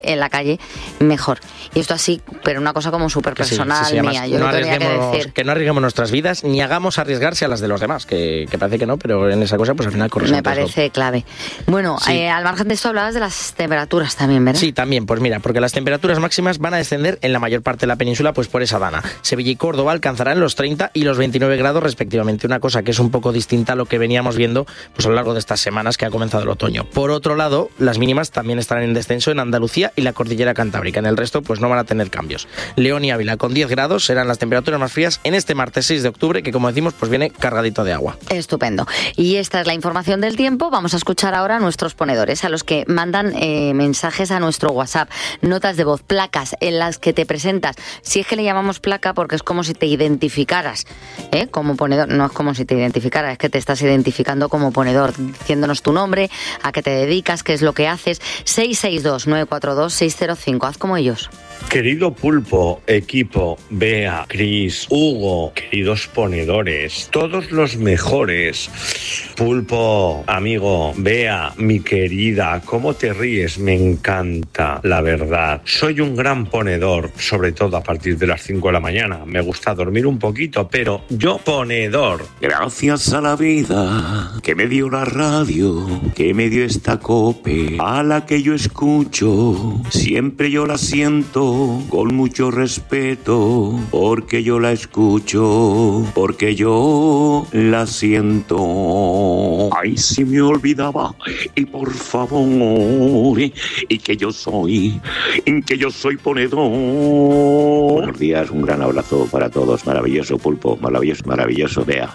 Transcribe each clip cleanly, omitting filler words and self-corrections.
en la calle, mejor. Y esto así, pero una cosa como súper personal mía. Yo no tenía que decir. Que no arriesguemos nuestras vidas ni hagamos arriesgarse a las de los demás, que parece que no, pero en esa cosa pues al final corresponde. Me parece clave. Bueno, sí. Al margen de esto hablabas de las temperaturas también, ¿verdad? Sí, también, pues mira, porque las temperaturas máximas van a descender en la mayor parte de la península pues por esa dana. Sevilla y Córdoba alcanzarán los 30 y los 29 grados respectivamente, una cosa que es un poco distinta a lo que veníamos viendo pues a lo largo de estas semanas que ha comenzado el otoño. Por otro lado, las mínimas también estarán en descenso en Andalucía y la cordillera cantábrica. En el resto pues no van a tener cambios. León y Ávila con 10 grados serán las temperaturas más frías en este martes 6 de octubre, que como decimos pues viene cargadito de agua. Estupendo. Y esta es la información del tiempo. Vamos a escuchar ahora a nuestros ponedores, a los que mandan mensajes a nuestro WhatsApp, notas de voz, placas en las que te presentas. Si es que le llamamos placa porque es como si te identificaras como ponedor. No es como si te identificaras, es que te estás identificando como ponedor, diciéndonos tu nombre, a qué te dedicas, qué es lo que haces. 662-942-605. Haz como ellos. Querido Pulpo, equipo, Bea, Cris, Hugo, queridos ponedores, todos los mejores. Pulpo, amigo, Bea, mi querida, ¿cómo te ríes? Me encanta, la verdad. Soy un gran ponedor, sobre todo a partir de las 5 de la mañana. Me gusta dormir un poquito, pero yo ponedor. Gracias a la vida que me dio la radio, que me dio esta COPE, a la que yo escucho, siempre yo la siento con mucho respeto, porque yo la escucho, porque yo la siento. Ay, si me olvidaba, y por favor, y que yo soy ponedor. Buenos días, un gran abrazo para todos. Maravilloso Pulpo, maravilloso Bea.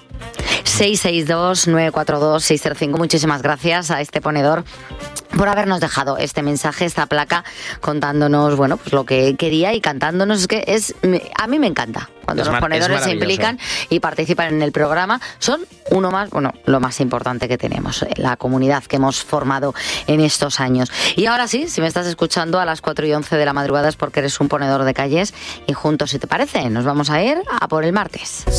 662-942-605. Muchísimas gracias a este ponedor por habernos dejado este mensaje, esta placa, contándonos, bueno, pues lo que quería y cantándonos. Es que a mí me encanta cuando los ponedores se implican y participan en el programa. Son uno más, bueno, lo más importante que tenemos, la comunidad que hemos formado en estos años. Y ahora sí, si me estás escuchando a las 4:11 de la madrugada es porque eres un ponedor de calles y juntos, si te parece, nos vamos a ir a por el martes.